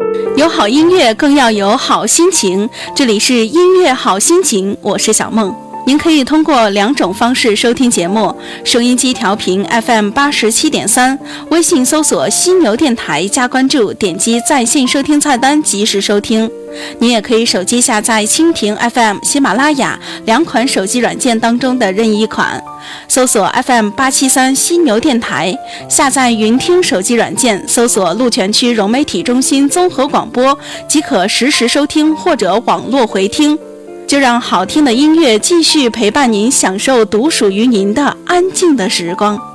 有好音乐更要有好心情，这里是音乐好心情，我是小梦。您可以通过2种方式收听节目：收音机调频 FM87.3， 微信搜索犀牛电台加关注，点击在线收听菜单及时收听。您也可以手机下载蜻蜓 FM、喜马拉雅2款手机软件当中的任意一款，搜索 FM873 犀牛电台，下载云听手机软件，搜索鹿泉区融媒体中心综合广播，即可实时收听或者网络回听。就让好听的音乐继续陪伴您，享受独属于您的安静的时光。